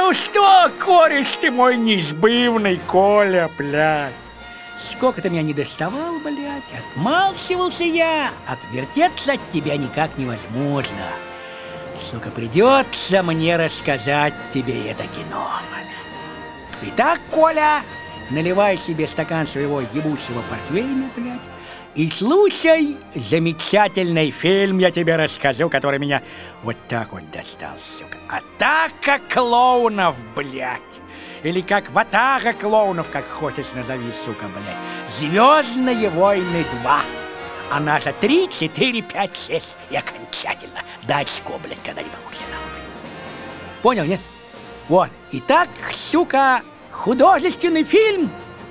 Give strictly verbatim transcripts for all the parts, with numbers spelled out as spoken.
Ну что, кореш ты мой неизбывный, Коля, блядь? Сколько ты меня не доставал, блядь, отмалчивался я, отвертеться от тебя никак невозможно. Сука, придется мне рассказать тебе это кино. Итак, Коля, наливай себе стакан своего ебучего портвейна, блядь, и слушай замечательный фильм, я тебе расскажу, который меня вот так вот достал, сука. «Атака клоунов», блядь. Или как «Ватага клоунов», как хочешь назови, сука, блядь. «Звездные войны два». Она же три, четыре, пять, шесть. И окончательно. До очко, блядь, когда не получится. Понял, нет? Вот. Итак, сука, художественный фильм.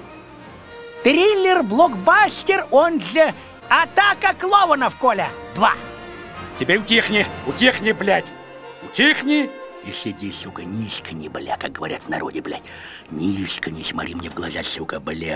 Триллер-блокбастер, он же «Атака клоунов», Коля, два. Теперь утихни, утихни, блядь. Утихни. И сиди, сука, низко не, бля, как говорят в народе, блядь. Низко не смотри мне в глаза, сука,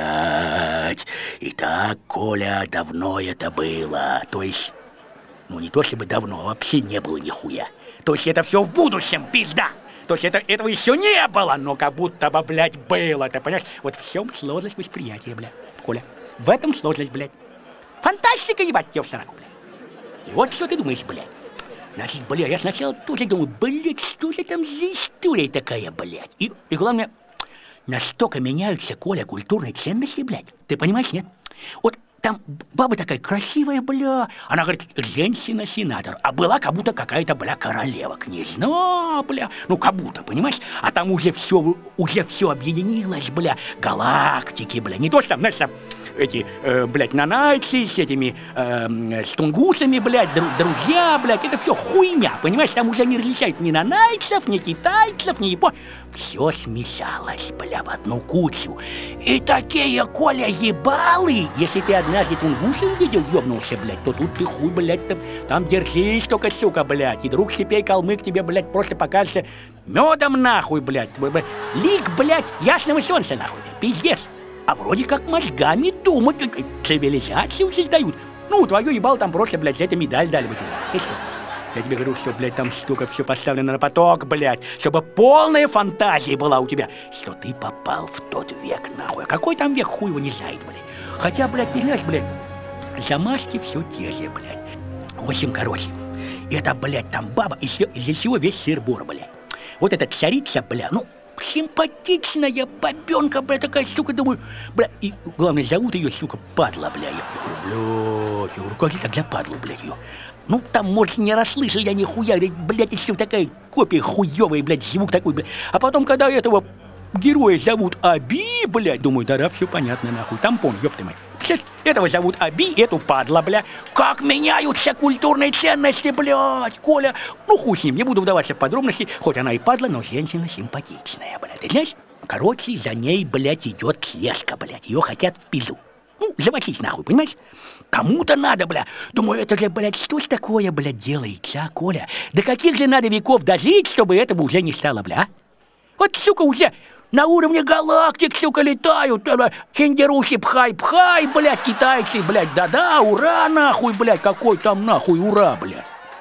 блядь. Итак, Коля, давно это было. То есть, ну не то чтобы давно, вообще не было нихуя. То есть это все в будущем, пизда. То есть это, этого еще не было, но как будто бы, блядь, было. Ты понимаешь? Вот в чем сложность восприятия, блядь. Коля, в этом сложность, блядь. Фантастика, ебать, тебе в сраку, блядь. И вот что ты думаешь, блядь. Значит, бля, я сначала тоже думаю, блядь, что же там за история такая, блядь? И, и главное, настолько меняются, Коля, культурные ценности, блядь. Ты понимаешь, нет? Вот там баба такая красивая, бля. Она говорит, женщина-сенатор. А была как будто какая-то, бля, королева, княжна, бля. Ну, как будто, понимаешь? А там уже все, уже все объединилось, бля. Галактики, бля. Не то, что там, знаешь, там эти, э, блядь, нанайцы с этими, э, с тунгусами, блядь, дру, друзья, блядь. Это все хуйня, понимаешь? Там уже не различают ни нанайцев, ни китайцев, ни японцев. Все смешалось, бля, в одну кучу. И такие, Коля, ебалы, если ты однажды тунгуса увидел, ёбнулся, блядь, то тут ты хуй, блядь, там, там держись только, сука, блядь. И друг Степей Калмык тебе, блядь, просто покажется медом, нахуй, блядь. Лик, блядь, ясного солнца, нахуй, пиздец. А вроде как мозгами думать, цивилизацию создают. Ну, твою ебал там просто, блядь, за это медаль дали бы. Ты что? Я тебе говорю, что, блядь, там столько все поставлено на поток, блядь, чтобы полная фантазия была у тебя, что ты попал в тот век, нахуй. А какой там век, хуй его не знает, блядь. Хотя, блядь, ты знаешь, блядь, замашки все те же, блядь. В общем, короче, это, блядь, там баба, из-за чего весь сыр-бор, блядь. Вот эта царица, бля, ну, симпатичная бабенка, бля, такая, сука, думаю, бля, и главное, зовут ее, сука, падла, бля. Я, я говорю, блядь, я говорю, как же так за падлу, блядь, ее? Ну, там, может, не расслышал я нихуя, блядь, еще такая копия хуевая, блядь, звук такой, блядь. А потом, когда этого героя зовут Аби, блядь, думаю, да-да, все понятно, нахуй, тампон, ёпта мать. Сейчас этого зовут Аби, эту падла, бля. Как меняются культурные ценности, блядь, Коля. Ну, хуй с ним, не буду вдаваться в подробности, хоть она и падла, но женщина симпатичная, блядь. Ты знаешь, короче, за ней, блядь, идет слежка, блядь, ее хотят в пизду. Ну, замочить нахуй, понимаешь? Кому-то надо, бля. Думаю, это же, блядь, что ж такое, блядь, делается, а, Коля? До каких же надо веков дожить, чтобы этого уже не стало, бля, а? Вот, сука, уже на уровне галактик, сука, летают. Кенгерухи пхай-пхай, блядь, китайцы, блядь, да-да, ура, нахуй, блядь, какой там нахуй ура, блядь.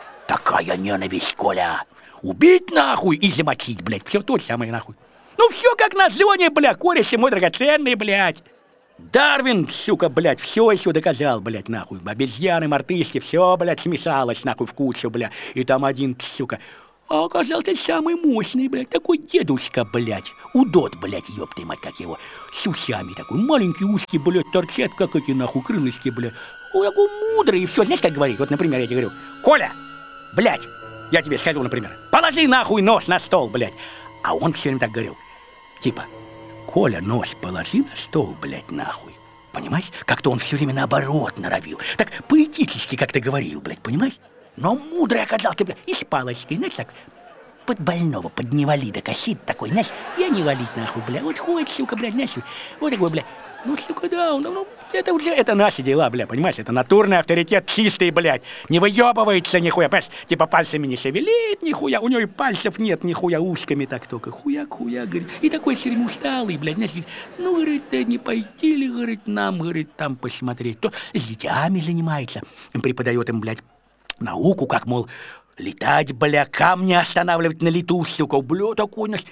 Такая ненависть, Коля. Убить, нахуй, и замочить, блядь, все то же самое, нахуй. Ну, все как на зоне, бля, кореши мой драгоценный, блядь. Дарвин, сука, блядь, все еще доказал, блядь, нахуй. Обезьяны, мартышки, все, блядь, смешалось, нахуй, в кучу, блядь. И там один, сука, а оказался самый мощный, блядь, такой дедушка, блядь. Удот, блядь, ёпты мать, как его, с усями такой, маленький узкий, блядь, торчат, как эти, нахуй, крылышки, блядь. Он такой мудрый, и все, знаешь, как говорит? Вот, например, я тебе говорю, Коля, блядь, я тебе скажу, например, положи, нахуй, нож на стол, блядь. А он все время так говорил, типа, Коля, нож положи на стол, блядь, нахуй. Понимаешь? Как-то он все время наоборот норовил. Так поэтически как-то говорил, блядь, понимаешь? Но мудрый оказался, блядь, и с палочкой, знаешь, так под больного, под невалида косит такой, знаешь, я не валить, нахуй, блядь. Вот ходит, сука, блядь, знаешь, вот такой, блядь. Ну, сука, да, ну, ну, это уже, это наши дела, бля, понимаешь? Это натурный авторитет чистый, блядь. Не выебывается нихуя, понимаешь? Типа пальцами не шевелит нихуя, у него и пальцев нет нихуя, ушками так только. Хуяк-хуяк, говорит. И такой все время усталый, блядь, знаешь, ну, говорит, да не пойти ли, говорит, нам, говорит, там посмотреть. То с детьми занимается, им преподает им, блядь, науку, как, мол, летать, бля, камни останавливать на лету, сука, бля, такой, знаешь.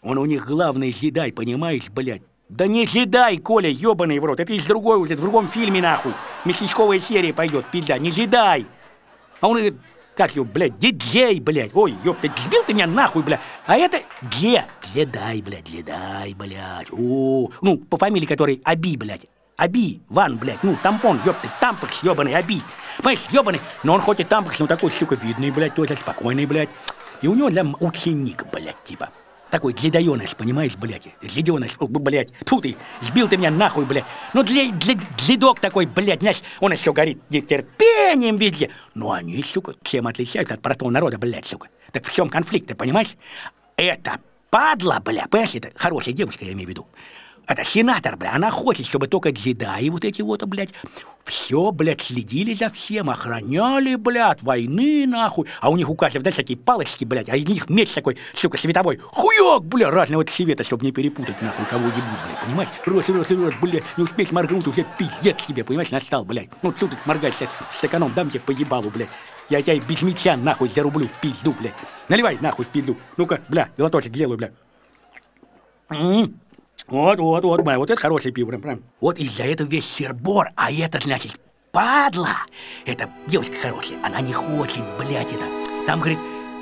Он у них главный джедай, понимаешь, блядь? Да не джедай, Коля, ёбаный в рот. Это из другой уже, в другом фильме, нахуй. Месячковая серия пойдет, пизда, не джедай. А он говорит, как его, блядь, диджей, блядь. Ой, ёпта, сбил ты меня нахуй, блядь. А это Дже, джедай, блядь, джедай, блядь. О, ну, по фамилии которой Аби, блядь. Аби, Ван, блядь, ну, тампон, ёпта, тампекс, ёбаный, Аби. Понимаешь, ёбаный, но он хоть и тампекс, но такой, сука, видный, блядь, тоже спокойный, блядь. И у него для ученик, блядь, типа. Такой джедаёныш, понимаешь, блядь, джедёныш, блядь, тьфу ты, сбил ты меня нахуй, блядь. Ну, джедок такой, блядь, знаешь, он еще горит нетерпением везде. Ну, они, сука, чем отличаются от простого народа, блядь, сука. Так в чем конфликт, ты понимаешь? Это падла, блядь, понимаешь, это хорошая девушка, я имею в виду. Это сенатор, бля, она хочет, чтобы только джедаи вот эти вот, блядь, все, блядь, следили за всем, охраняли, блядь, войны, нахуй. А у них у каждого, знаешь, такие палочки, блядь, а из них меч такой, сука, световой. Хуёк, бля, разного цвета, чтобы не перепутать, нахуй, кого ебут, блядь, понимаешь? Раз, раз, раз, блядь, не успеть моргнуть, уже пиздец тебе, понимаешь, настал, блядь. Ну, что ты моргаешь, стаканом, дам тебе по ебалу, блядь. Я тебя без меча, нахуй, зарублю в пизду, блядь. Наливай, нахуй, в пизду. Ну-ка, бля, глоточек делаю, бля. М-м-м. Вот, вот, вот, бля, вот это хорошее пиво, прям, прям. Вот из-за этого весь сербор, а это, значит, падла. Это девушка хорошая, она не хочет, блядь, это. Там, говорит,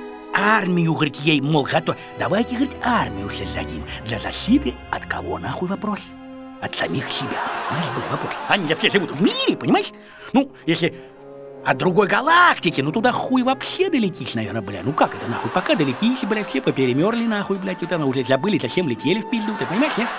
армию, говорит, ей, мол, готов. Давайте, говорит, армию создадим. Для защиты от кого, нахуй, вопрос? От самих себя, понимаешь, бля, вопрос. Они же все живут в мире, понимаешь? Ну, если от другой галактики, ну туда хуй вообще долетишь, наверное, бля. Ну как это, нахуй? Пока долетишь, бля, все поперемерли, нахуй, блядь, это уже забыли, зачем летели в пизду, ты понимаешь, нет?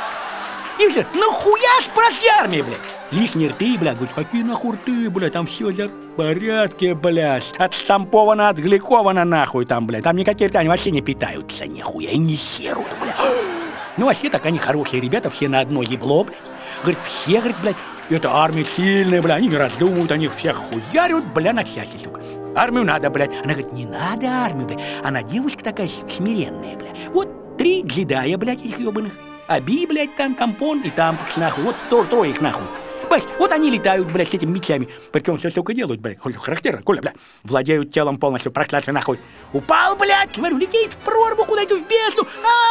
И все, ну хуя ж против армии, блядь. Лишние рты, бля, говорят, какие нахуй рты, бля, там все в порядке, бля. Отштамповано, отгликовано, нахуй там, бля. Там никакие рты, они вообще не питаются, нихуя, и не серут, бля. Ну вообще так они хорошие ребята, все на одно ебло, блядь. Говорит, все, говорит, блядь, это армия сильная, бля, они не раздумывают, они всех хуярят, бля, на части, сука. Армию надо, блядь. Она говорит, не надо армию, блядь. Она девушка такая смиренная, блядь. Вот три джедая, блядь, их ебаных. Аби, блядь, там тампон и тампекс, нахуй. Вот трое, трое их, нахуй. Понимаешь, вот они летают, блядь, с этими мечами. Причем все столько делают, блядь, характерно, Коля, блядь. Владеют телом полностью, проклятся, нахуй. Упал, блядь, смотрю, летит в прорву куда-то в бездну.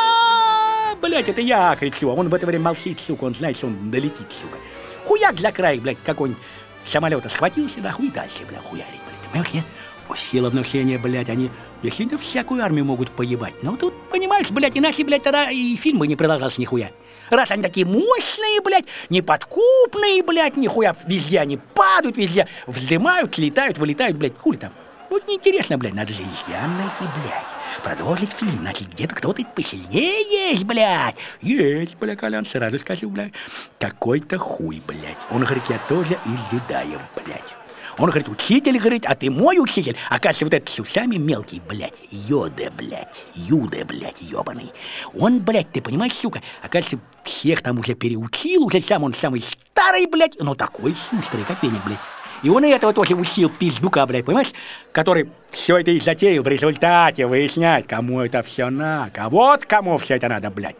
А-а-а, блядь, это я кричу. А он в это время молчит, сука, он знает, что он долетит, сука. Хуяк для края, блядь, какой-нибудь самолета схватился, нахуй, и дальше, блядь, хуярик, блядь. Ты понимаешь, нет? Сила внушения, блядь, они, если да всякую армию могут поебать. Но тут, понимаешь, блядь, иначе, блядь, тогда и фильм бы не продолжался нихуя. Раз они такие мощные, блядь, неподкупные, блядь, нихуя, везде они падают, везде вздымают, летают, вылетают, блядь, хули там. Вот неинтересно, блядь, надо же изъян найти, блядь. Продолжить фильм, значит, где-то кто-то посильнее есть, блядь. Есть, блядь, Колян, сразу скажу, блядь. Какой-то хуй, блядь. Он говорит, я тоже из джедаев, блядь. Он говорит, учитель, говорит, а ты мой учитель? Оказывается, вот этот с усами мелкий, блядь, Йода, блядь, Юда, блядь, ебаный. Он, блядь, ты понимаешь, сука, оказывается, всех там уже переучил, уже сам он самый старый, блядь, но такой шустрый, как веник, блядь. И он и этого тоже учил пиздюка, блядь, понимаешь? Который все это и затеял в результате выяснять, кому это все надо. Вот кому все это надо, блядь.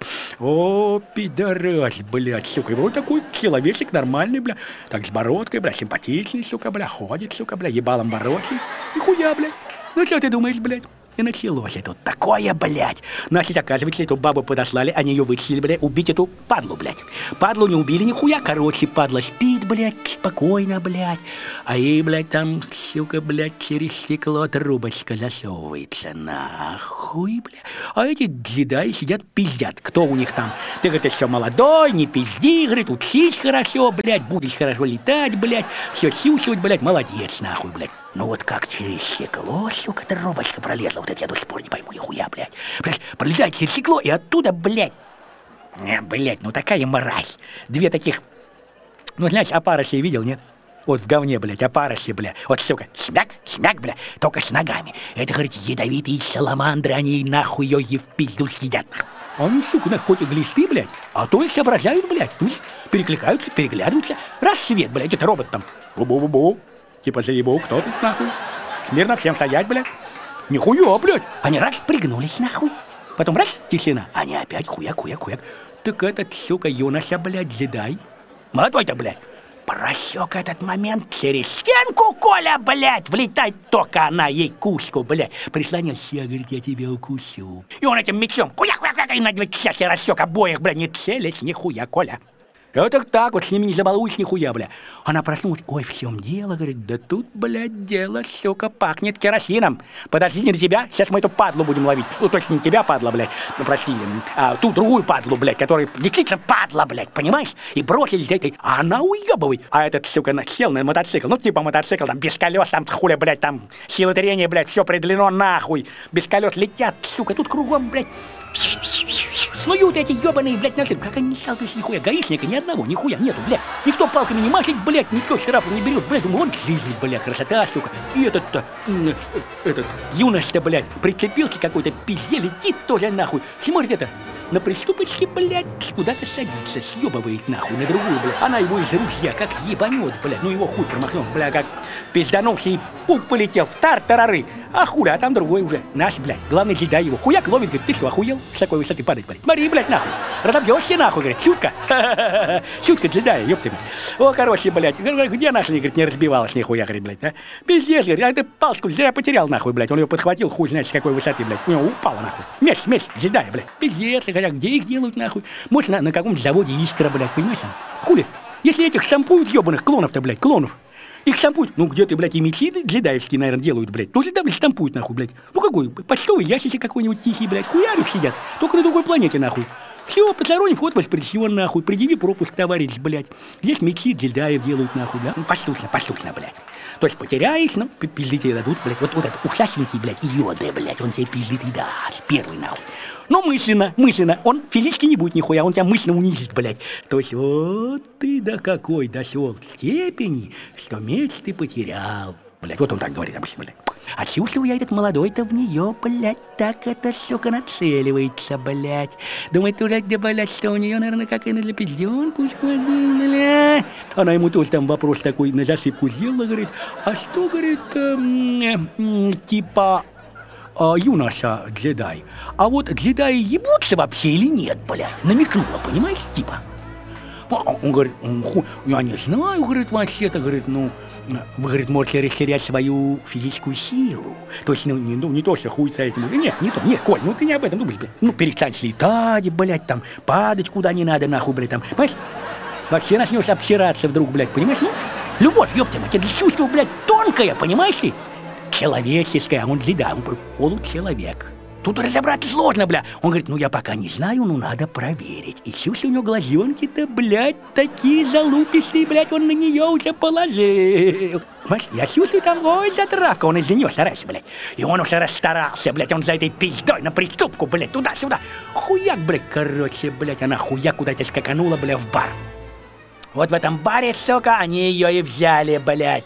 О, пидорас, блядь, сука. И вот такой человечек нормальный, блядь. Так с бородкой, блядь, симпатичный, сука, блядь. Ходит, сука, блядь, ебалом бороться. И хуя, блядь. Ну что ты думаешь, блядь? И началось это такое, блядь. Значит, оказывается, эту бабу подослали, они ее вытащили, блядь, убить эту падлу, блядь. Падлу не убили нихуя, короче, падла спит, блядь, спокойно, блядь. А ей, блядь, там, сука, блядь, через стекло трубочка засовывается. Нахуй, блядь. А эти джедаи сидят, пиздят. Кто у них там? Ты, говорит, еще молодой, не пизди, говорит, учись хорошо, блядь, будешь хорошо летать, блядь, все чувствовать, блядь, молодец, нахуй, блядь. Ну вот как через стекло, сука, трубочка пролезла, вот это я до сих пор не пойму, нихуя, блядь. Блядь, пролезает через стекло, и оттуда, блядь, не, блядь, ну такая мразь. Две таких, ну, знаешь, опарыши видел, нет? Вот в говне, блядь, опарыши, блядь. Вот, сука, смяк, смяк, блядь, только с ногами. Это, говорит, ядовитые саламандры, они нахуй ее в пизду съедят, нахуй. Они, сука, нахуй хоть и глисты, блядь, а то и соображают, блядь, то есть перекликаются, переглядываются. Раз свет, блядь, это робот там, бу-бу-бу-бу. Типа заебал, кто тут, нахуй? Смирно всем стоять, блядь. Нихуя, блядь. Они раз пригнулись, нахуй. Потом раз, тишина. Они опять хуяк, хуяк, хуяк. Так этот, сука, юноша, блядь, джедай. Молодой-то, блядь. просек этот момент через стенку, Коля, блядь, влетает только она ей куску, блядь. Прислонился, я, говорит, я тебя укусю. И он этим мечом, хуя-хуя-хуя, и на две части рассек обоих, блядь, не целясь, нихуя, Коля. Это так вот, с ними не забалуюсь нихуя, бля. Она проснулась, ой, в чем дело, говорит, да тут, блядь, дело, сука, пахнет керосином. Подожди, не на тебя, сейчас мы эту падлу будем ловить. Ну, точно не тебя, падла, блядь, ну, прости, а ту другую падлу, блядь, которая действительно падла, блядь, понимаешь? И бросились за этой, а она уебывает. А этот, сука, сел на мотоцикл, ну, типа мотоцикл, там, без колес, там, хуля, блядь, там, силы трения, блядь, все преодолено нахуй. Без колес летят, сука, тут кругом, блядь, снуют эти ебаные, блядь, на как они не сталкиваются, нихуя, гаишника ни одного, нихуя нету, блядь. Никто палками не машет, блядь, никто штрафов не берет, блядь, думаю, вот жизнь, блядь, красота, сука. И этот-то, этот, юнош-то, блядь, прицепился какой-то пизде, летит тоже нахуй. Смотрит это, на приступочке, блядь, куда-то садится, съебывает нахуй на другую, блядь. Она его из ружья как ебанет, блядь, ну его хуй промахнул, блядь, как пизданулся и пук полетел в тартарары. А хуля, а там другой уже, наш, блядь, главный джедай его. Хуяк ловит, говорит, ты что, охуел? С такой высоты падать, блядь. Смотри, блядь, нахуй. Разобьешься, нахуй, говорит, шутка. Шутка джедая, ёпта, блядь. О, короче, блядь, где наша, говорит, не разбивалась, нихуя, говорит, блядь, а? Пиздец, говорит, а ты палочку зря потерял, нахуй, блядь. Он ее подхватил, хуй знает, с какой высоты, блядь. У него упала, нахуй. Меч, меч, джедая, блядь. Пиздец, хотя где их делают, нахуй? Может, на, на каком-то заводе Искра, блядь, понимаешь? Хули? Если этих штампуют ебаных клонов-то, блядь, клонов. Их штампуют, ну где-то, блядь, и мечи джедаевские, наверное, делают, блядь. Тоже там штампуют, нахуй, блядь. Ну какой, почтовый ящик какой-нибудь тихий, блядь, хуярик сидят. Только на другой планете, нахуй. Все, посторонний вход воспрещен, нахуй. Предъяви пропуск, товарищ, блядь. Здесь мечи джедаев делают, нахуй, да? Ну, послушно, послушно, блядь. То есть потеряешь, ну, пизды тебе дадут, блядь. Вот, вот этот ушастенький, блядь, Йода, блядь, он тебе пизды и даст. Первый, нахуй. Но мысленно, мысленно, он физически не будет нихуя, он тебя мысленно унизит, блядь. То есть вот ты до какой дошел степени, что меч ты потерял. Блядь, вот он так говорит обычно, блядь. А чувствую я, этот молодой-то в нее, блядь, так это, сука, нацеливается, блядь. Думает, дурак, да, блядь, что у нее, наверное, как и на лепезенку схватил, блядь. Она ему тоже там вопрос такой на засыпку сделала, говорит, а что, говорит, эм, э, типа... А, юноша джедай, а вот джедаи ебутся вообще или нет, блядь? Намекнула, понимаешь, типа. Он говорит, ху, я не знаю, говорит, вообще-то, говорит, ну, вы, говорит, можете растерять свою физическую силу. То есть, ну, не, ну, не то, что хуйца этим. Нет, не то, нет, Коль, ну ты не об этом думаешь, блядь. Ну, перестань летать, блядь, там, падать куда не надо, нахуй, блядь, там, понимаешь? Вообще начнешь обсираться вдруг, блядь, понимаешь? Ну, любовь, ёпта мать, это чувство, блядь, тонкое, понимаешь ты? Человеческое, а он джедай, он получеловек. Тут разобраться сложно, бля. Он говорит, ну я пока не знаю, ну надо проверить. И чувствую, у него глазенки-то, блядь, такие залупистые, блядь, он на нее уже положил. Понимаешь, я чувствую там, ой, затравка, он из-за нее старается, блядь. И он уже расстарался, блядь, он за этой пиздой на приступку, блядь, туда-сюда. Хуяк, блядь, короче, блядь, она хуяк куда-то скаканула, блядь, в бар. Вот в этом баре, сука, они ее и взяли, блядь.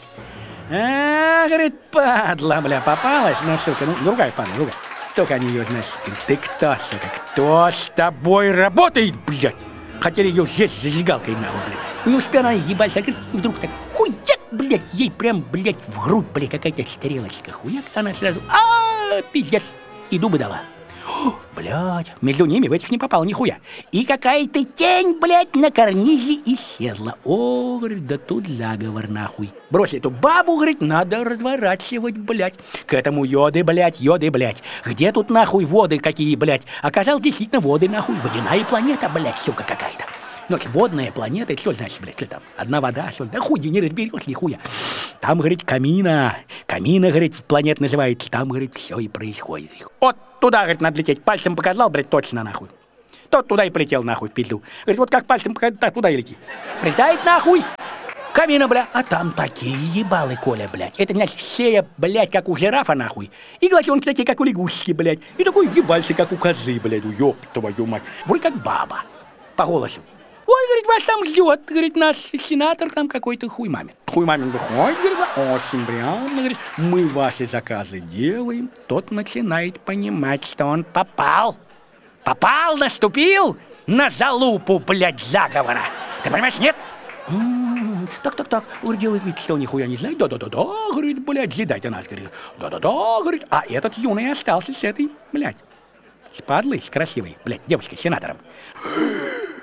А, говорит, падла, бля, попалась, ну, сука, ну, другая падла, другая. Только они ее, знаешь, ты кто, сука, кто с тобой работает, блядь? Хотели ее здесь зажигалкой, нахуй, блядь. Не успела она ебать, так вдруг так, хуяк, блядь, ей прям, блядь, в грудь, блядь, какая-то стрелочка, хуяк, она сразу, а пиздец, и дубы дала. Блядь, между ними в этих не попало нихуя. И какая-то тень, блядь, на карнизе исчезла. О, говорит, да тут заговор, нахуй. Брось эту бабу, говорит, надо разворачивать, блядь. К этому йоды, блядь, йоды, блядь. Где тут, нахуй, воды какие, блядь? Оказалось, действительно, воды, нахуй. Водяная планета, блядь, сука какая-то. Ну, водная планета, что значит, блядь, что там? Одна вода, что ли? Да хуй, не разберешь, нихуя. Там, говорит, камина. Камина, говорит, планета называется. Там, говорит, все и происходит. Вот туда, говорит, надо лететь. Пальцем показал, блядь, точно, нахуй. Тот туда и полетел, нахуй, в пизду. Говорит, вот как пальцем показал, так, туда и лети. Прилетает, нахуй. Камина, бля, а там такие ебалы, Коля, блядь. Это, значит, шея, блядь, как у жирафа, нахуй. И глазенки такие, как у лягушки, блядь. И такой ебальцы, как у козы, блядь. Ёб твою мать. Вроде как баба. По голосу. Вот, говорит, вас там ждет, говорит, наш сенатор там какой-то хуй мамин. Хуй мамин выходит, говорит, очень приятно, говорит, мы ваши заказы делаем. Тот начинает понимать, что он попал. Попал, наступил на залупу, блядь, заговора. Ты понимаешь, нет? М-м-м, так-так-так, говорит, делает вид, что нихуя не знает. Да-да-да-да, говорит, блядь, ждать-то нас, говорит. Да-да-да, говорит, а этот юный остался с этой, блядь, с падлой, с красивой, блядь, девочкой, сенатором.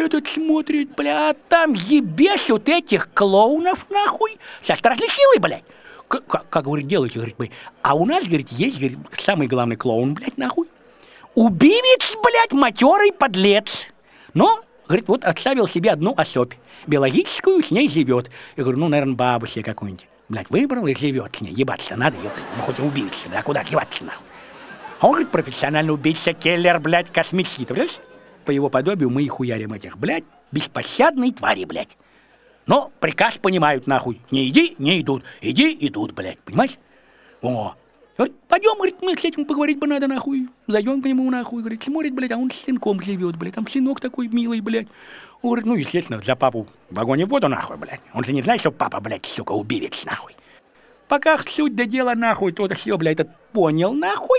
этот смотрит, бля, а там ебешут этих клоунов, нахуй, со страшной силой, блядь. Как, как, как говорит, делайте, говорит, мы. А у нас, говорит, есть, говорит, самый главный клоун, блядь, нахуй. Убивец, блядь, матерый подлец. Но, говорит, вот оставил себе одну особь. Биологическую, с ней живет. Я говорю, ну, наверное, бабу себе какую-нибудь. Блядь, выбрал и живет с ней. Ебаться надо, ебать. Ну, хоть и убивец, да, куда деваться, нахуй. А он, говорит, профессиональный убийца, киллер, блядь, космический. Ты понимаешь? По его подобию мы и хуярим этих, блядь, беспощадные твари, блядь. Но приказ понимают, нахуй. Не иди, не идут. Иди, идут, блядь. Понимаешь? О. Говорит, пойдем, говорит, мы с этим поговорить бы надо, нахуй. Зайдем к нему, нахуй. Говорит, смотрит, блядь, а он с сынком живет, блядь. Там сынок такой милый, блядь. Он говорит, ну, естественно, за папу в огонь и в воду, нахуй, блядь. Он же не знает, что папа, блядь, сука, убивец, нахуй. Пока суть до дела, нахуй, то-то все, блядь, этот понял, нахуй.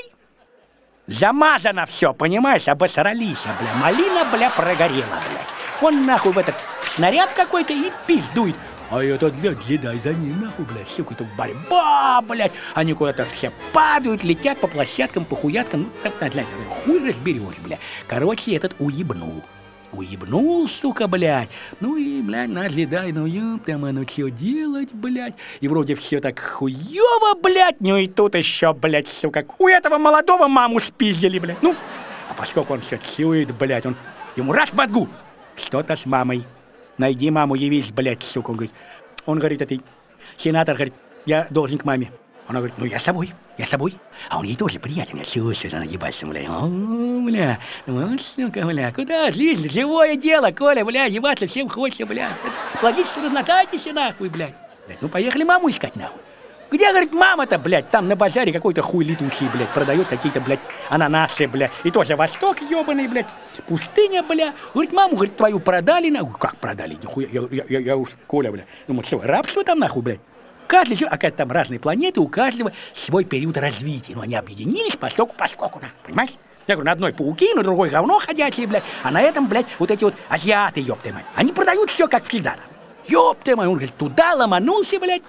Замазано все, понимаешь, обосрались, бля. Малина, бля, прогорела, блядь. Он, нахуй, в этот снаряд какой-то и пиздует. А этот, блядь, джедай за ним, нахуй, блядь, сука, тут борьба, блядь. Они куда-то все падают, летят по площадкам, по хуяткам. Ну, так, так, так, хуй разберешь, блядь. Короче, этот уебнул. Уебнул, сука, блядь. Ну и, блядь, наш джедай, ну ёб там, а ну что делать, блядь. И вроде все так хуёво, блядь. Ну и тут еще, блядь, сука, у этого молодого маму спиздили, блядь. Ну, а поскольку он все чует, блядь, он ему раз в мозгу. Что-то с мамой. Найди маму, явись, блядь, сука. Он говорит, он говорит, это сенатор, говорит, я должен к маме. Она говорит, ну я с тобой, я с тобой. А он ей тоже приятен, я чувствую, она ебаться, бля. О, бля, ну, сука, бля, куда жизнь, живое дело, Коля, бля, ебаться всем хочется, бля. Логично, разнатайтесь, нахуй, блядь. Блядь, ну поехали маму искать, нахуй. Где, говорит, мама-то, блядь, там на базаре какой-то хуй летучий, блядь, продает какие-то, блядь, ананасы, блядь, и тоже Восток ебаный, блядь, пустыня, блядь. Говорит, маму, говорит, твою продали, нахуй. Как продали, нихуя, я, я, я, я уж, Коля, блядь, думаю, что, рабство там, нахуй, блядь. Каждый, а как там разные планеты, у каждого свой период развития, но они объединились поскольку, поскольку, нахуй, понимаешь? Я говорю, на одной пауки, на другой говно ходячие, блядь, а на этом, блядь, вот эти вот азиаты, ёб твою мать, они продают все как всегда, ёб твою мать, он говорит, туда ломанулся, блядь.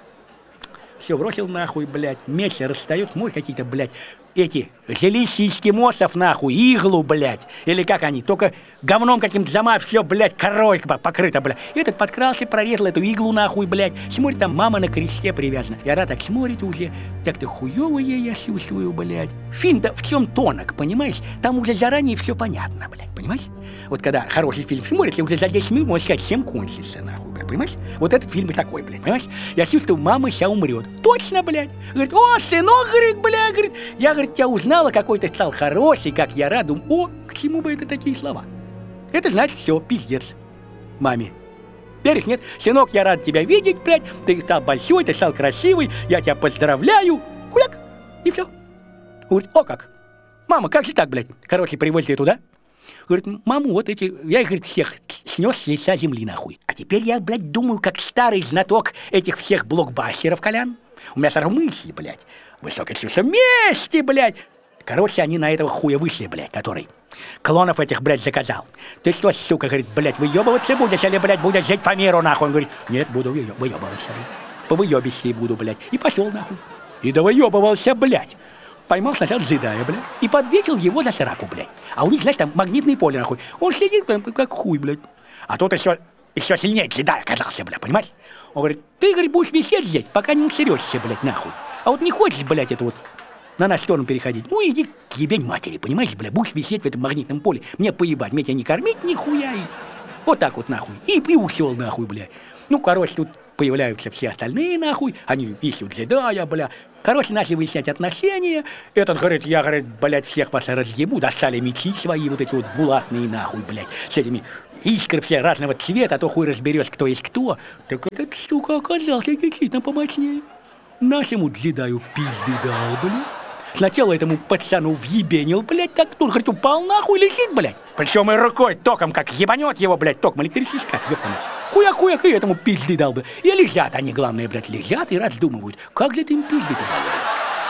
Все, бросил нахуй, блядь, меч расстает, мой какие-то, блядь, эти жилища эскимосов, нахуй, иглу, блядь, или как они, только говном каким-то замав, все, блядь, корой покрыто, блядь. Этот подкрался, прорезал эту иглу, нахуй, блядь, смотрит, там мама на кресте привязана. И она так смотрит уже, так-то хуёво я чувствую, блядь. Фильм-то в чем тонок, понимаешь? Там уже заранее все понятно, блядь, понимаешь? Вот когда хороший фильм смотришь, уже за десять минут, можно сказать, чем кончится, нахуй, блядь, понимаешь? Вот этот фильм и такой, блядь, понимаешь? Я чувствую, мама сейчас умрет. Точно, блядь. Говорит, о, сынок, говорит, блядь, говорит, я, говорит, тебя узнала, какой ты стал хороший, как я рад. Думаю, о, к чему бы это такие слова? Это значит, все, пиздец маме. Веришь, нет? Сынок, я рад тебя видеть, блядь, ты стал большой, ты стал красивый, я тебя поздравляю. Хуяк, и все. Говорит, о как, мама, как же так, блядь? Короче, привозили туда. Говорит, маму, вот эти, я их, говорит, всех снес с лица земли, нахуй. А теперь я, блядь, думаю, как старый знаток этих всех блокбастеров, Колян. У меня сразу мысли, блядь. Высокое чувство мести, блядь. Короче, они на этого хуя вышли, блядь, который клонов этих, блядь, заказал. Ты что, сука, говорит, блядь, выебываться будешь или, блядь, будешь жить по миру, нахуй? Он говорит, нет, буду выебываться, блядь. Повыебись буду, блядь. И пошел, нахуй. И довыебывался, блядь. Поймал сначала джедая, блядь, и подветил его за сраку, блядь. А у них, знаешь, там магнитное поле, нахуй. Он сидит, блядь, как хуй, блядь. А тот еще, еще сильнее джедая оказался, блядь, понимаешь? Он говорит, ты, говорит, будешь висеть здесь, пока не усерешься, блядь, нахуй. А вот не хочешь, блядь, это вот на нашу сторону переходить, ну иди к ебень матери, понимаешь, блядь, будешь висеть в этом магнитном поле. Мне поебать, мне тебя не кормить нихуя. И вот так вот, нахуй. И, и ушел, нахуй, блядь. Ну, короче, тут появляются все остальные, нахуй. Они ищут джедая, бля. Короче, начали выяснять отношения. Этот говорит, я, говорит, блядь, всех вас разъебу. Достали мечи свои, вот эти вот булатные, нахуй, блядь. С этими искры все разного цвета, а то хуй разберешь, кто есть кто. Так этот, сука, оказался действительно помощнее. Нашему джедаю пизды дал, блядь. Сначала этому пацану въебенил, блядь, так тут, говорит, упал нахуй, лежит, блядь. Причем и рукой током, как ебанет его, блядь, током электрический, ёптана. Хуяк-хуяк и этому пизды дал бы. И лежат они, главное, блядь, лежат и раздумывают, как же ты им пизды-то дали, блядь.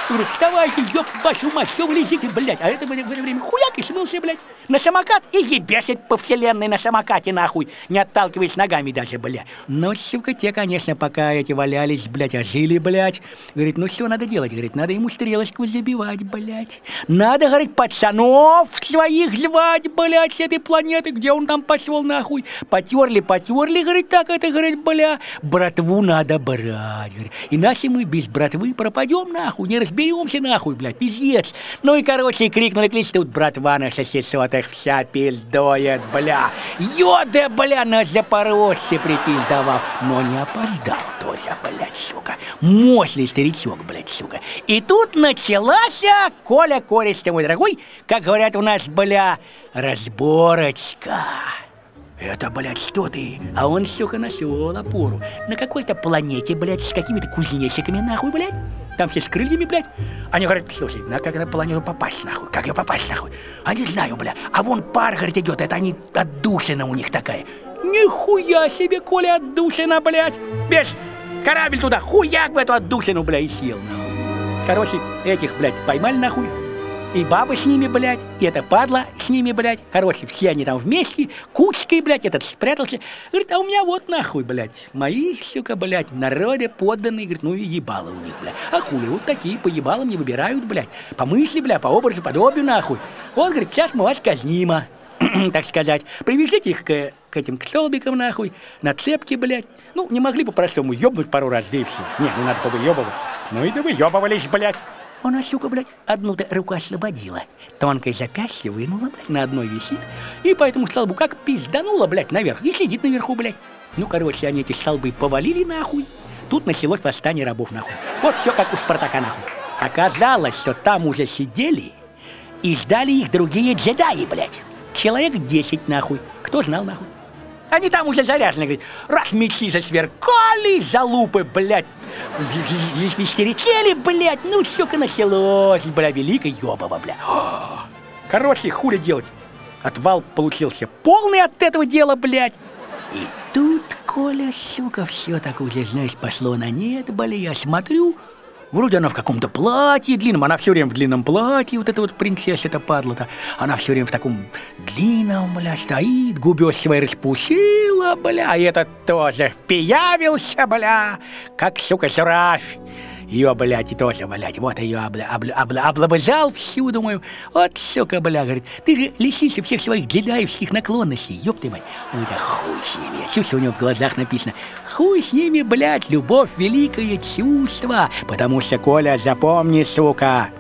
Говорю, вставайте, ёб вашу мать, что вы лезете, блядь. А это в это время хуяк и смылся, блядь, на самокат и ебешит по вселенной на самокате, нахуй, не отталкиваясь ногами даже, блядь. Ну, сука, те, конечно, пока эти валялись, блядь, а жили, блядь. Говорит, ну что надо делать? Говорит, надо ему стрелочку забивать, блядь. Надо, говорит, пацанов своих звать, блядь, с этой планеты, где он там пошел, нахуй. Потерли, потерли, говорит, так это, говорит, бля. Братву надо брать, говорит. Иначе мы без братвы пропадем, нахуй, не разберемся, нахуй, блядь, пиздец. Ну и, короче, крикнули, клич, тут братва наша сесотых вся пиздоет, бля. Йода, бля, на Запорожце припиздовал, но не опоздал тоже, блядь, сука. Мощный старичок, блядь, сука. И тут началась, Коля, кореш ты мой дорогой, как говорят у нас, бля, разборочка. Это, блядь, что ты? А он, сука, нашел опору на какой-то планете, блядь, с какими-то кузнечиками, нахуй, блядь. Там все с крыльями, блядь. Они говорят, слушай, на как на планету попасть, нахуй? Как ее попасть, нахуй? А не знаю, бля. А вон пар, говорит, идет. Это они, отдушина у них такая. Нихуя себе, Коля, отдушина, блядь. Бежь, корабль туда, хуяк в эту отдушину, блядь, и сел, нахуй. Короче, этих, блядь, поймали, нахуй. И баба с ними, блядь, и эта падла с ними, блядь. Короче, все они там вместе, кучкой, блядь, этот спрятался. Говорит, а у меня вот нахуй, блядь, мои, сука, блядь, народы подданные, говорит, ну и ебало у них, блядь. А хули, вот такие по ебалам не выбирают, блядь. По мысли, блядь, по образу, подобию, нахуй. Вот, говорит, сейчас мы вас казнимо, так сказать. Привезите их к, к этим к столбикам, нахуй, на цепке, блядь. Ну, не могли по-простому ёбнуть пару раз, да и все. Не, ну надо повыёбываться. Ну и да выёбывались, блядь. Она, сука, блядь, одну-то руку освободила. Тонкое запястье вынула, блядь, на одной висит. И по этому столбу как пизданула, блядь, наверх. И сидит наверху, блядь. Ну, короче, они эти столбы повалили, нахуй. Тут началось восстание рабов, нахуй. Вот все как у Спартака, нахуй. Оказалось, что там уже сидели и ждали их другие джедаи, блядь. Человек десять, нахуй. Кто знал, нахуй? Они там уже заряжены, говорит, раз мечи засверкали, залупы, блядь, засвистеретели, блядь, ну, сука, началось, бля, великое ёбово, бля. Короче, хули делать? Отвал получился полный от этого дела, блядь. И тут, Коля, сука, все так уже, знаешь, пошло на нет, бля, я смотрю, вроде она в каком-то платье длинном, она все время в длинном платье, вот эта вот принцесса, эта падла-то, она все время в таком длинном, бля, стоит, губёс свои распушила, бля, и этот тоже впиявился, бля, как, сука, жираф. Ее, блядь, и тоже, блядь, вот ее обла, обла, обла, облобызал всю, думаю, вот, сука, бля, говорит, ты же лишишься всех своих джедаевских наклонностей, ёб ты мать. Ой, да хуй с ними, я чувствую, у него в глазах написано, хуй с ними, блядь, любовь, великое чувство, потому что, Коля, запомни, сука,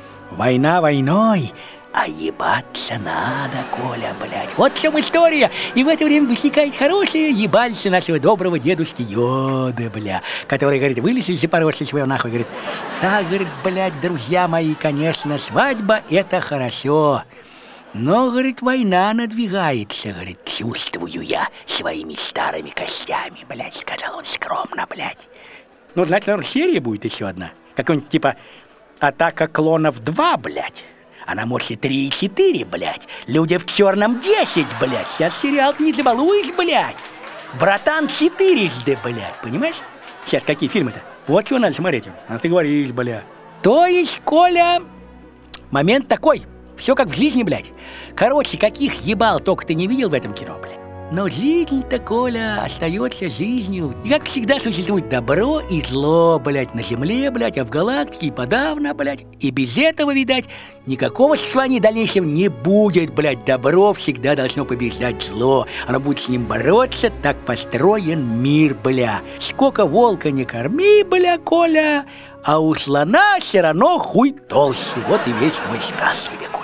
война войной, а ебаться надо, Коля, блядь. Вот в чем история. И в это время возникает хорошее ебальце нашего доброго дедушки Йоды, бля, который, говорит, вылез из Запорожца своего, нахуй, говорит, да, говорит, блядь, друзья мои, конечно, свадьба — это хорошо. Но, говорит, война надвигается, говорит, чувствую я своими старыми костями, блядь, сказал он скромно, блядь. Ну, значит, наверное, серия будет еще одна. Какой-нибудь типа «Атака клонов два», блядь. А на Морсе три и четыре, блядь. Люди в черном десять, блядь. Сейчас сериал не забалуешь, блядь. Братан четырежды, блядь. Понимаешь? Сейчас какие фильмы-то? Вот что надо смотреть. А ты говоришь, блядь. То есть, Коля, момент такой. Все как в жизни, блядь. Короче, каких ебал только ты не видел в этом кино, блядь. Но жизнь-то, Коля, остается жизнью. И как всегда существует добро и зло, блядь, на земле, блядь, а в галактике и подавно, блядь. И без этого, видать, никакого существования дальнейшего не будет, блядь. Добро всегда должно побеждать зло. Оно будет с ним бороться, так построен мир, бля. Сколько волка не корми, бля, Коля, а у слона все равно хуй толще. Вот и весь мой сказ тебе, Коля.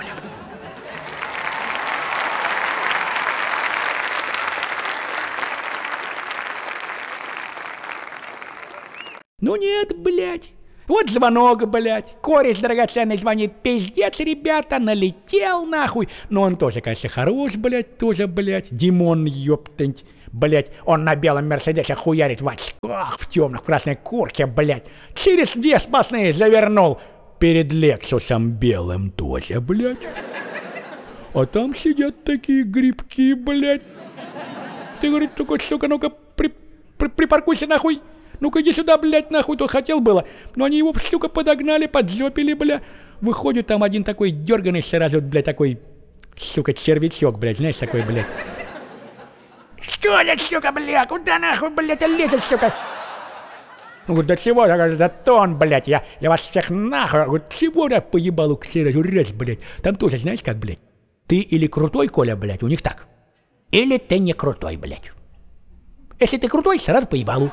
Ну нет, блядь. Вот звонок, блядь. Кореш драгоценный звонит. Пиздец, ребята, налетел нахуй. Но он тоже, конечно, хорош, блядь, тоже, блядь. Димон, ёптать. Блядь, он на белом Мерседесе хуярит в очках, в темных, в красной куртке, блядь. Через две спасные завернул. Перед Лексусом белым тоже, блядь. А там сидят такие грибки, блядь. Ты, говорит, только, сука, ну-ка, при, при, припаркуйся нахуй. Ну-ка иди сюда, блядь, нахуй, тут хотел было. Но они его, сука, подогнали, поджопили, бля. Выходит там один такой дерганый сразу, блядь, такой, сука, червячок, блядь, знаешь, такой, блядь. Что ли, сука, блядь, куда нахуй, блядь, лезет, сука? Ну, говорит, да чего, да тон, блядь, я, я вас всех нахуй, говорит, чего я поебалу к сразу, раз, блядь. Там тоже, знаешь, как, блядь, ты или крутой, Коля, блядь, у них так, или ты не крутой, блядь. Если ты крутой, сразу поебалу.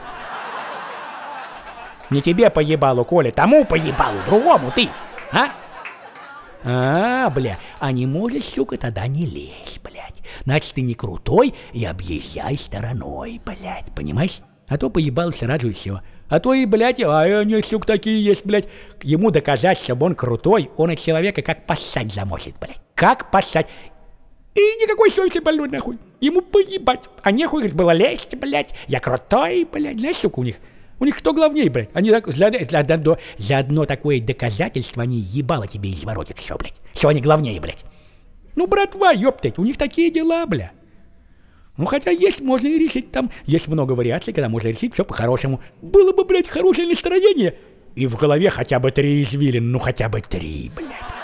Не тебе поебалу, Коля, тому поебалу, другому ты, а? А, бля, а не можешь, сука, тогда не лезь, блядь. Значит, ты не крутой и объезжай стороной, блядь, понимаешь? А то поебал сразу и все. А то и, блядь, а они, сука, такие есть, блядь. Ему доказать, чтобы он крутой, он от человека как поссать замосит, блядь. Как поссать. И никакой совести больной, нахуй. Ему поебать. А нехуй, говорит, было лезть, блядь. Я крутой, блядь. Знаешь, сука, у них? У них кто главней, блядь? Они так, за, за, за, за одно такое доказательство они ебало тебе изворотят все, блядь. Все они главнее, блядь. Ну, братва, ёптать, у них такие дела, бля. Ну, хотя есть, можно и решить там. Есть много вариаций, когда можно решить все по-хорошему. Было бы, блядь, хорошее настроение. И в голове хотя бы три извилин, ну хотя бы три, блядь.